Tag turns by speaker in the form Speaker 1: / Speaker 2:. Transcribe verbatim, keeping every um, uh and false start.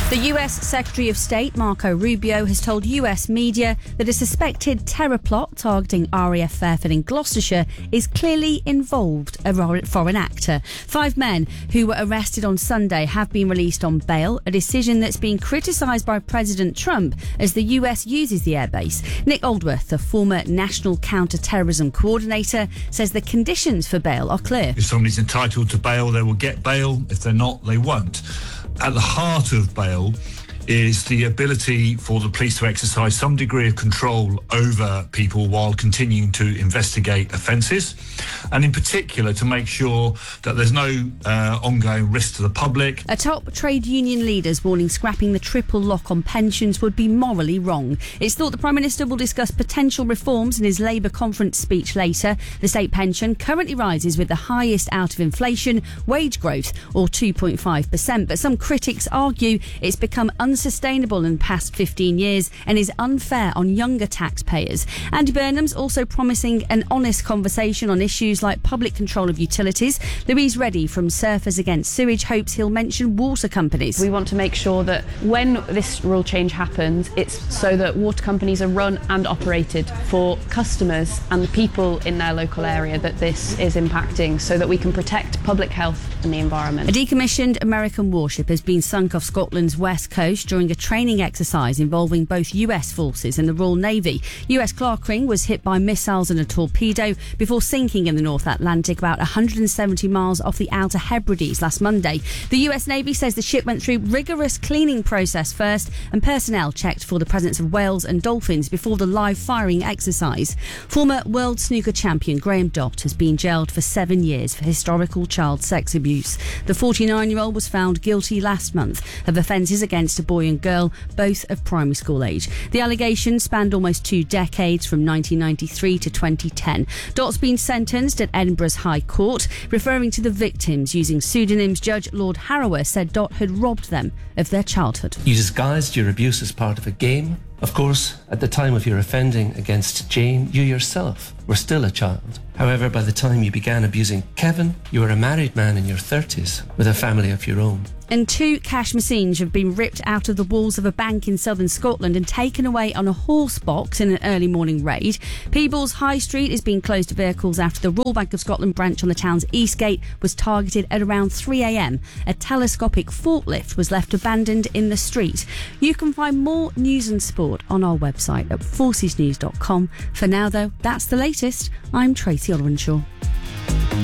Speaker 1: The U S Secretary of State, Marco Rubio, has told U S media that a suspected terror plot targeting R A F Fairford in Gloucestershire is clearly involved a foreign actor. Five men who were arrested on Sunday have been released on bail, a decision that's been criticised by President Trump as the U S uses the airbase. Nick Aldworth, the former National Counter-Terrorism Coordinator, says the conditions for bail are clear.
Speaker 2: If somebody's entitled to bail, they will get bail. If they're not, they won't. At the heart of bail is the ability for the police to exercise some degree of control over people while continuing to investigate offences, and in particular to make sure that there's no uh, ongoing risk to the public.
Speaker 1: A top trade union leader's warning scrapping the triple lock on pensions would be morally wrong. It's thought the Prime Minister will discuss potential reforms in his Labour conference speech later. The state pension currently rises with the highest out of inflation wage growth, or two point five percent, but some critics argue it's become unsustainable Unsustainable in the past fifteen years and is unfair on younger taxpayers. Andy Burnham's also promising an honest conversation on issues like public control of utilities. Louise Reddy from Surfers Against Sewage hopes he'll mention water companies.
Speaker 3: We want to make sure that when this rule change happens, it's so that water companies are run and operated for customers and the people in their local area that this is impacting, so that we can protect public health and the environment.
Speaker 1: A decommissioned American warship has been sunk off Scotland's west coast during a training exercise involving both U S forces and the Royal Navy. U S Clarkring was hit by missiles and a torpedo before sinking in the North Atlantic about one hundred seventy miles off the Outer Hebrides last Monday. The U S Navy says the ship went through rigorous cleaning process first, and personnel checked for the presence of whales and dolphins before the live firing exercise. Former world snooker champion Graham Dott has been jailed for seven years for historical child sex abuse. The forty-nine-year-old was found guilty last month of offences against a boy and girl, both of primary school age. The allegations spanned almost two decades, from nineteen ninety-three to twenty ten. Dott's been sentenced at Edinburgh's High Court. Referring to the victims using pseudonyms, Judge Lord Harrower said Dott had robbed them of their childhood.
Speaker 4: You disguised your abuse as part of a game. Of course, at the time of your offending against Jane, you yourself were still a child. However, by the time you began abusing Kevin, you were a married man in your thirties with a family of your own.
Speaker 1: And two cash machines have been ripped out of the walls of a bank in southern Scotland and taken away on a horse box in an early morning raid. Peebles High Street is being closed to vehicles after the Royal Bank of Scotland branch on the town's East Gate was targeted at around three a.m. A telescopic forklift was left abandoned in the street. You can find more news and sport on our website at forces news dot com. For now, though, that's the latest. I'm Tracy Olwenshaw.